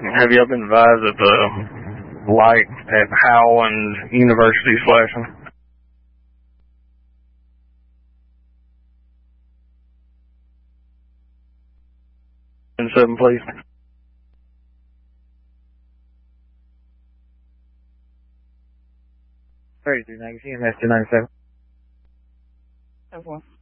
Have y'all been advised that the light at Howland University is flashing? 7, please. 33 Magazine, MS 297. 10-4.